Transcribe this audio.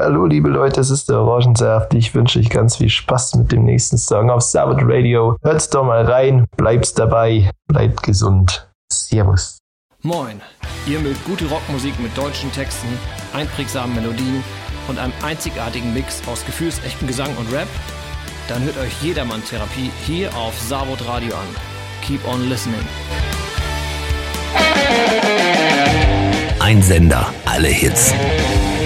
Hallo liebe Leute, es ist der Orangensaft. Ich wünsche euch ganz viel Spaß mit dem nächsten Song auf Sabbath Radio. Hört's doch mal rein, bleibt dabei, bleibt gesund. Servus. Moin, ihr mögt gute Rockmusik mit deutschen Texten, einprägsamen Melodien und einem einzigartigen Mix aus gefühlsechten Gesang und Rap? Dann hört euch Jedermann-Therapie hier auf Sabbath Radio an. Keep on listening. Ein Sender, alle Hits.